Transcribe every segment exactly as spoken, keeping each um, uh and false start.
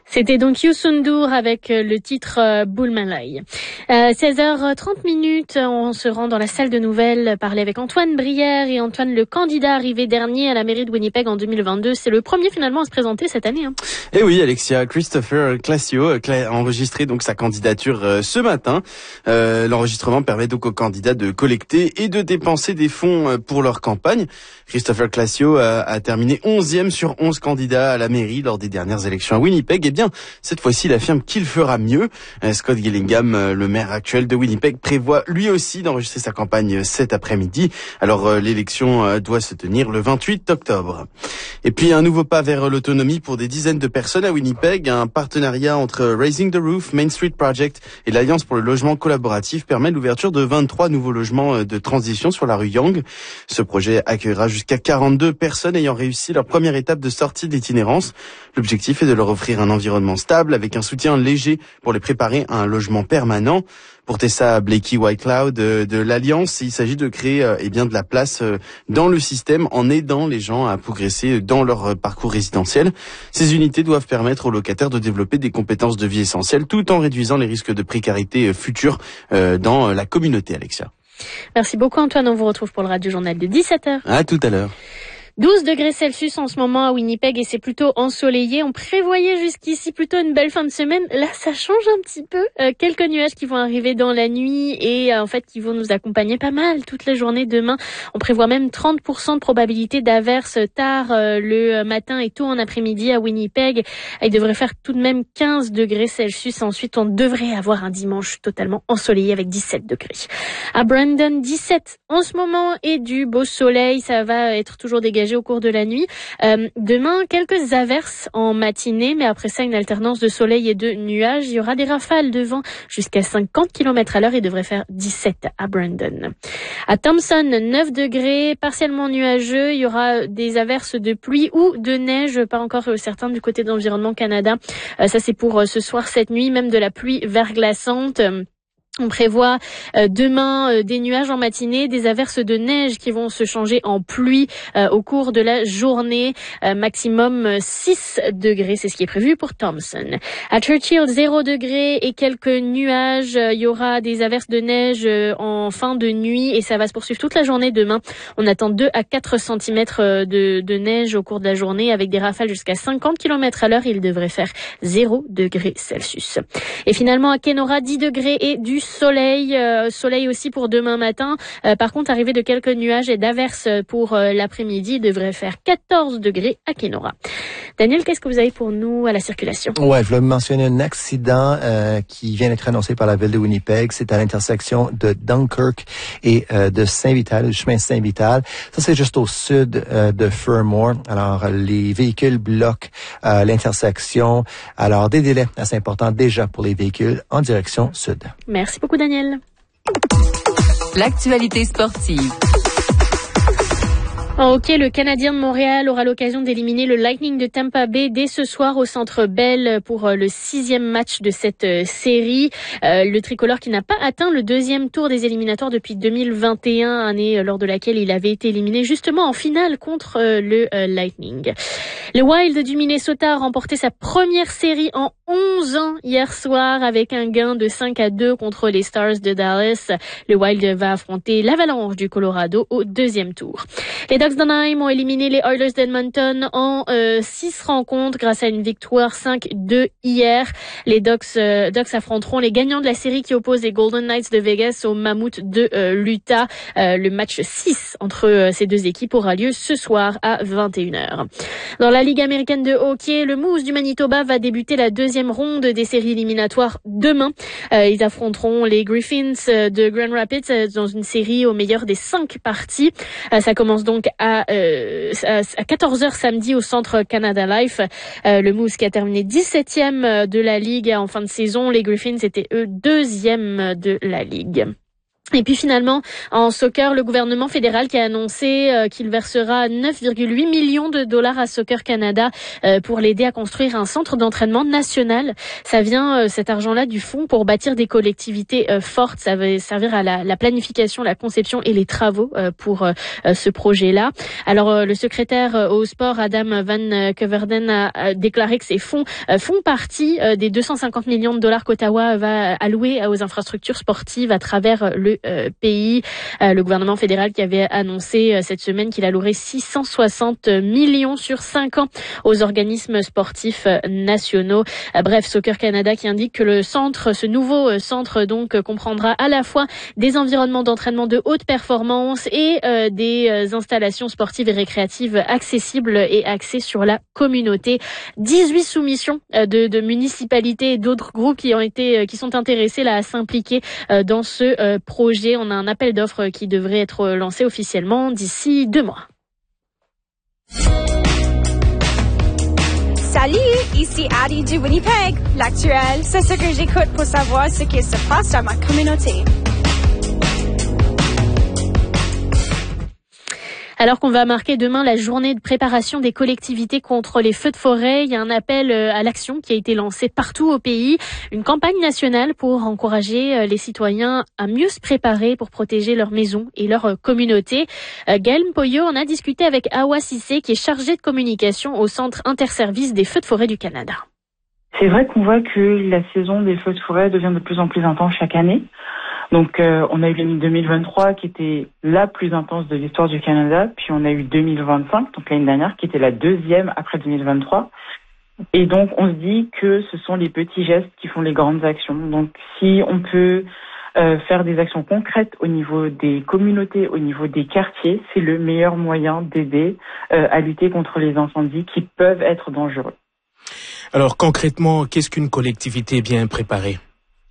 C'était donc Youssou N'Dour avec le titre Boulmalay. Euh, seize heures trente minutes, on se rend dans la salle de nouvelles parler avec Antoine Brière. Et Antoine, le candidat arrivé dernier à la mairie de Winnipeg en deux mille vingt-deux, c'est le premier finalement à se présenter cette année. Hein. Et oui, Alexia, Christopher Classio a enregistré donc sa candidature euh, ce matin. Euh, l'enregistrement permet donc aux candidats de collecter et de dépenser des fonds pour leur campagne. Christopher Classio a, a terminé onzième sur onze candidats à la mairie lors des dernières élections à Winnipeg. Et bien, cette fois-ci, il affirme qu'il fera mieux. Euh, Scott Gillingham, le maire actuel de Winnipeg, prévoit lui aussi d'enregistrer sa campagne cet après-midi. Alors, euh, l'élection euh, doit se tenir le vingt-huit octobre. Et puis, un nouveau pas vers l'autonomie pour des dizaines de personnes à Winnipeg. Un partenariat entre Raising the Roof, Main Street Project et l'Alliance pour le logement collaboratif permet l'ouverture de vingt-trois nouveaux logements de transition sur la rue Yonge. Ce projet accueillera jusqu'à quarante-deux personnes ayant réussi leur première étape de sortie d'itinérance. L'objectif est de leur offrir un environnement stable avec un soutien léger pour les préparer à un logement permanent. Pour Tessa Blakey Whitecloud de, de l'Alliance, il s'agit de créer euh, eh bien de la place euh, dans le système en aidant les gens à progresser dans leur euh, parcours résidentiel. Ces unités doivent permettre aux locataires de développer des compétences de vie essentielles tout en réduisant les risques de précarité euh, futurs euh, dans euh, la communauté, Alexia. Merci beaucoup Antoine, on vous retrouve pour le Radio Journal de dix-sept heures. À tout à l'heure. douze degrés Celsius en ce moment à Winnipeg et c'est plutôt ensoleillé. On prévoyait jusqu'ici plutôt une belle fin de semaine. Là, ça change un petit peu. Euh, quelques nuages qui vont arriver dans la nuit et euh, en fait qui vont nous accompagner pas mal toute la journée demain. On prévoit même trente pour cent de probabilité d'averse tard euh, le matin et tôt en après-midi à Winnipeg. Il devrait faire tout de même quinze degrés Celsius. Ensuite, on devrait avoir un dimanche totalement ensoleillé avec dix-sept degrés. À Brandon, dix-sept en ce moment et du beau soleil. Ça va être toujours dégagé au cours de la nuit. Euh, demain, quelques averses en matinée, mais après ça, une alternance de soleil et de nuages. Il y aura des rafales de vent jusqu'à cinquante kilomètres à l'heure. Il devrait faire dix-sept à Brandon. À Thompson, neuf degrés, partiellement nuageux. Il y aura des averses de pluie ou de neige, pas encore certains du côté d'Environnement Canada. Euh, ça, c'est pour euh, ce soir, cette nuit, même de la pluie verglaçante. On prévoit euh, demain euh, des nuages en matinée, des averses de neige qui vont se changer en pluie euh, au cours de la journée. Euh, maximum six degrés, c'est ce qui est prévu pour Thompson. À Churchill, zéro degré et quelques nuages. Euh, il y aura des averses de neige euh, en fin de nuit et ça va se poursuivre toute la journée demain. On attend deux à quatre centimètres de, de neige au cours de la journée avec des rafales jusqu'à cinquante kilomètres à l'heure. Il devrait faire zéro degré Celsius. Et finalement à Kenora, dix degrés et du soleil, euh, soleil aussi pour demain matin. Euh, par contre, arrivée de quelques nuages et d'averses pour euh, l'après-midi, il devrait faire quatorze degrés à Kenora. Daniel, qu'est-ce que vous avez pour nous à la circulation? Ouais, je voulais mentionner un accident euh, qui vient d'être annoncé par la ville de Winnipeg. C'est à l'intersection de Dunkirk et euh, de Saint-Vital, le chemin Saint-Vital. Ça, c'est juste au sud euh, de Fermor. Alors, les véhicules bloquent euh, l'intersection. Alors, des délais assez importants déjà pour les véhicules en direction sud. Merci beaucoup, Daniel. L'actualité sportive. En hockey, le Canadien de Montréal aura l'occasion d'éliminer le Lightning de Tampa Bay dès ce soir au Centre Bell pour le sixième match de cette série. Euh, le tricolore qui n'a pas atteint le deuxième tour des éliminatoires depuis deux mille vingt et un, année lors de laquelle il avait été éliminé justement en finale contre le euh, Lightning. Le Wild du Minnesota a remporté sa première série en onze ans hier soir avec un gain de cinq à deux contre les Stars de Dallas. Le Wild va affronter l'Avalanche du Colorado au deuxième tour. Les Ducks d'Anaheim ont éliminé les Oilers d'Edmonton en euh, six rencontres grâce à une victoire cinq deux hier. Les Ducks, euh, Ducks affronteront les gagnants de la série qui oppose les Golden Knights de Vegas aux Mammouths de euh, l'Utah. Euh, le match six entre euh, ces deux équipes aura lieu ce soir à vingt et une heures. Dans la Ligue américaine de hockey, le Moose du Manitoba va débuter la deuxième ronde des séries éliminatoires demain. Euh, ils affronteront les Griffins de Grand Rapids euh, dans une série au meilleur des cinq parties. Euh, ça commence donc à, euh, à quatorze heures samedi au Centre Canada Life. Euh, le Moose qui a terminé dix-septième de la Ligue en fin de saison. Les Griffins étaient eux deuxième de la Ligue. Et puis finalement, en soccer, le gouvernement fédéral qui a annoncé euh, qu'il versera neuf virgule huit millions de dollars à Soccer Canada euh, pour l'aider à construire un centre d'entraînement national. Ça vient, euh, cet argent-là, du fonds pour bâtir des collectivités euh, fortes. Ça va servir à la, la planification, la conception et les travaux euh, pour euh, ce projet-là. Alors, euh, le secrétaire euh, au sport, Adam Van Keverden, a, a déclaré que ces fonds euh, font partie euh, des deux cent cinquante millions de dollars qu'Ottawa va allouer aux infrastructures sportives à travers le Euh, pays. Euh, le gouvernement fédéral qui avait annoncé euh, cette semaine qu'il allouerait six cent soixante millions sur cinq ans aux organismes sportifs euh, nationaux. Euh, bref, Soccer Canada qui indique que le centre, ce nouveau euh, centre donc euh, comprendra à la fois des environnements d'entraînement de haute performance et euh, des euh, installations sportives et récréatives accessibles et axées sur la communauté. dix-huit soumissions euh, de, de municipalités et d'autres groupes qui ont été, euh, qui sont intéressés là à s'impliquer euh, dans ce euh, projet. On a un appel d'offres qui devrait être lancé officiellement d'ici deux mois. Salut, ici Addie du Winnipeg. L'actuel, c'est ce que j'écoute pour savoir ce qui se passe dans ma communauté. Alors qu'on va marquer demain la journée de préparation des collectivités contre les feux de forêt, il y a un appel à l'action qui a été lancé partout au pays. Une campagne nationale pour encourager les citoyens à mieux se préparer pour protéger leur maison et leur communauté. Gaël Mpoyo en a discuté avec Awa Sissé, qui est chargée de communication au Centre interservice des feux de forêt du Canada. C'est vrai qu'on voit que la saison des feux de forêt devient de plus en plus intense chaque année. Donc, euh, on a eu l'année deux mille vingt-trois qui était la plus intense de l'histoire du Canada, puis on a eu deux mille vingt-cinq, donc l'année dernière, qui était la deuxième après deux mille vingt-trois. Et donc, on se dit que ce sont les petits gestes qui font les grandes actions. Donc, si on peut euh, faire des actions concrètes au niveau des communautés, au niveau des quartiers, c'est le meilleur moyen d'aider euh, à lutter contre les incendies qui peuvent être dangereux. Alors, concrètement, qu'est-ce qu'une collectivité bien préparée ?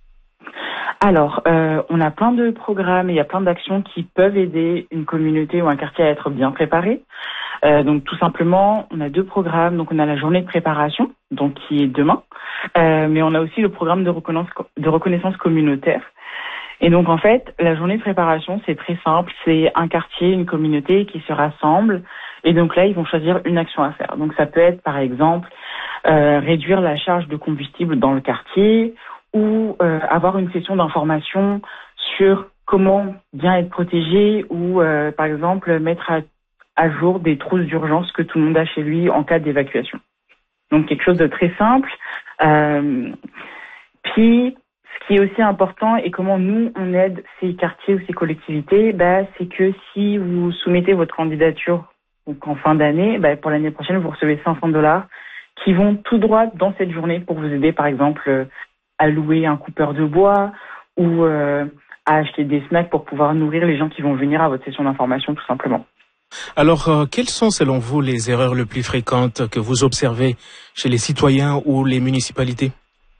Alors, euh, on a plein de programmes et il y a plein d'actions qui peuvent aider une communauté ou un quartier à être bien préparé. Euh, donc, tout simplement, on a deux programmes. Donc, on a la journée de préparation, donc qui est demain, euh, mais on a aussi le programme de reconnaissance, de reconnaissance communautaire. Et donc, en fait, la journée de préparation, c'est très simple. C'est un quartier, une communauté qui se rassemble. Et donc là, ils vont choisir une action à faire. Donc, ça peut être, par exemple, euh, réduire la charge de combustible dans le quartier, ou euh, avoir une session d'information sur comment bien être protégé, ou euh, par exemple mettre à, à jour des trousses d'urgence que tout le monde a chez lui en cas d'évacuation. Donc quelque chose de très simple. Euh, puis ce qui est aussi important et comment nous on aide ces quartiers ou ces collectivités, bah, c'est que si vous soumettez votre candidature donc en fin d'année, bah, pour l'année prochaine vous recevez cinq cents dollars qui vont tout droit dans cette journée pour vous aider, par exemple à louer un coupeur de bois ou euh, à acheter des snacks pour pouvoir nourrir les gens qui vont venir à votre session d'information, tout simplement. Alors, euh, quelles sont selon vous les erreurs les plus fréquentes que vous observez chez les citoyens ou les municipalités ?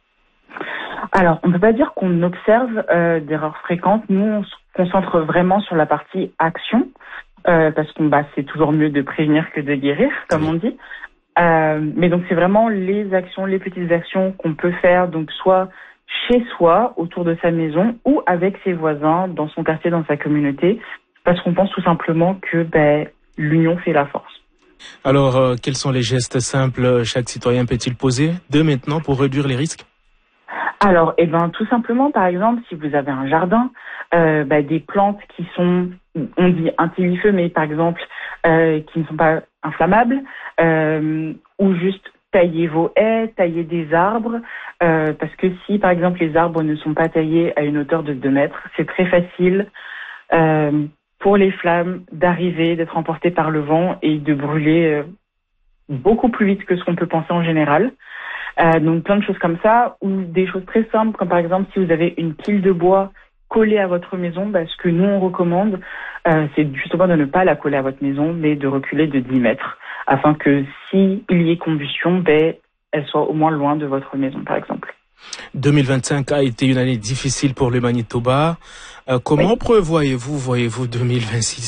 Alors, on ne peut pas dire qu'on observe euh, d'erreurs fréquentes. Nous, on se concentre vraiment sur la partie action, euh, parce que bah, c'est toujours mieux de prévenir que de guérir, comme on dit. Euh, mais donc c'est vraiment les actions, les petites actions qu'on peut faire, donc soit chez soi, autour de sa maison, ou avec ses voisins, dans son quartier, dans sa communauté, parce qu'on pense tout simplement que ben, l'union fait la force. Alors, euh, quels sont les gestes simples chaque citoyen peut-il poser dès maintenant pour réduire les risques ? Alors, eh ben, tout simplement, par exemple, si vous avez un jardin, euh, bah, des plantes qui sont, on dit anti-feu, mais par exemple, euh, qui ne sont pas inflammables, euh, ou juste tailler vos haies, tailler des arbres, euh, parce que si, par exemple, les arbres ne sont pas taillés à une hauteur de deux mètres, c'est très facile euh, pour les flammes d'arriver, d'être emportées par le vent et de brûler euh, beaucoup plus vite que ce qu'on peut penser en général. Euh, donc plein de choses comme ça, ou des choses très simples, comme par exemple si vous avez une pile de bois collée à votre maison, bah, ce que nous on recommande, euh, c'est justement de ne pas la coller à votre maison, mais de reculer de dix mètres, afin que s'il y ait combustion, bah, elle soit au moins loin de votre maison, par exemple. deux mille vingt-cinq a été une année difficile pour le Manitoba. Euh, comment oui. prévoyez-vous, voyez-vous, deux mille vingt-six ?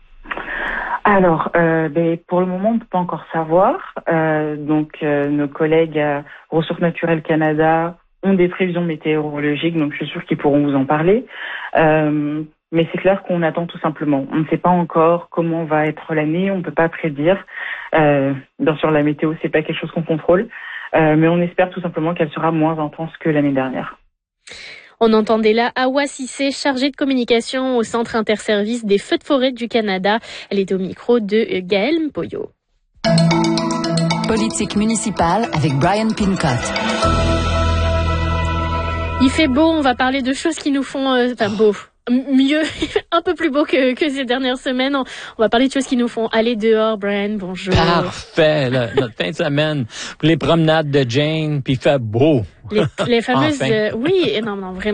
Alors, euh, ben, pour le moment, on ne peut pas encore savoir. Euh, donc, euh, nos collègues à Ressources Naturelles Canada ont des prévisions météorologiques, donc je suis sûre qu'ils pourront vous en parler. Euh, mais c'est clair qu'on attend tout simplement. On ne sait pas encore comment va être l'année, on ne peut pas prédire. Euh, bien sûr, la météo, c'est pas quelque chose qu'on contrôle, euh, mais on espère tout simplement qu'elle sera moins intense que l'année dernière. On entendait là Awa Cissé, chargée de communication au Centre interservice des feux de forêt du Canada. Elle est au micro de Gaël Mpoyo. Politique municipale avec Brian Pincott. Il fait beau, on va parler de choses qui nous font... Euh, enfin, beau. Mieux, un peu plus beau que, que ces dernières semaines. On, on va parler de choses qui nous font aller dehors. Brian, bonjour. Parfait, là, notre fin de semaine pour les promenades de Jane, puis il fait beau. Les, les fameuses... Enfin. euh, oui, non, non, vraiment.